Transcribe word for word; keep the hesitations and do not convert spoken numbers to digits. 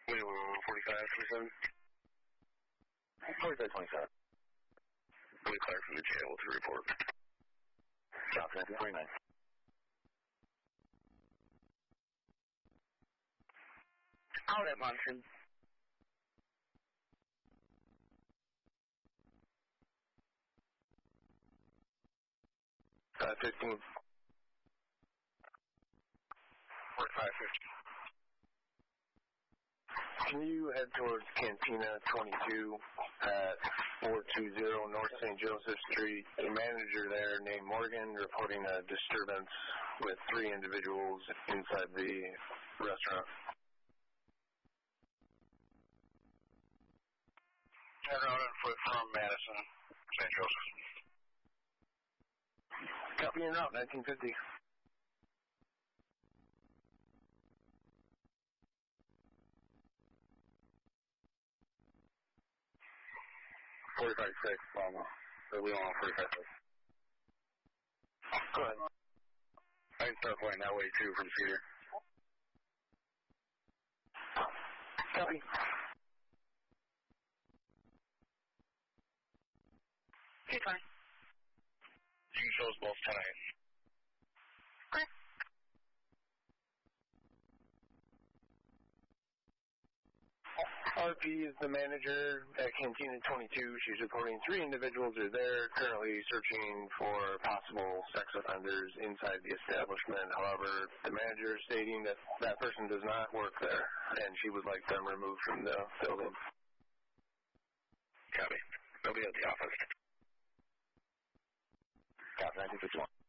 Minimum forty-five twenty-seven. forty-five twenty-seven. We clear from the jail to report. South nineteen forty-nine. Out at Munson. Uh, fifteen. forty-five fifty. Can you head towards Cantina twenty-two at four two zero North Saint Joseph Street? A manager there named Morgan reporting a disturbance with three individuals inside the restaurant. ten hundred foot from Madison, Saint Joseph. Copy en route, nineteen fifty. forty-five six, Lama. So we want forty-five six. Go ahead. I can start pointing that way too from Cedar. Copy. two twenty. You can show us both tonight. Okay. R P is the manager at Cantina twenty-two. She's reporting three individuals are there, currently searching for possible sex offenders inside the establishment. However, the manager is stating that that person does not work there, and she would like them removed from the building. Copy. They'll be at the office. Copy, nineteen fifty-one.